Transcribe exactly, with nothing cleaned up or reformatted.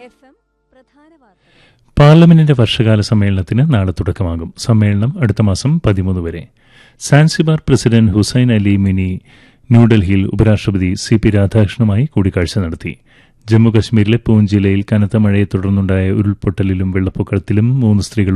F M പ്രധാന വാർത്തകൾ. പാർലമെന്റിന്റെ വർഷകാല സമ്മേളനത്തിന് നാളെ തുടക്കമാകും. സമ്മേളനം അടുത്ത മാസം പതിമൂന്ന് വരെ. Zanzibar president Hussain Ali mini ന്യൂഡൽഹിയിൽ ഉപരാഷ്ട്രപതി സി പി രാധാകൃഷ്ണനുമായി കൂടിക്കാഴ്ച നടത്തി. ജമ്മുകശ്മീരിലെ പൂഞ്ച് ജില്ലയിൽ കനത്ത മഴയെ തുടർന്നുണ്ടായ ഉരുൾപൊട്ടലിലും വെള്ളപ്പൊക്കത്തിലും മൂന്ന് സ്ത്രീകൾ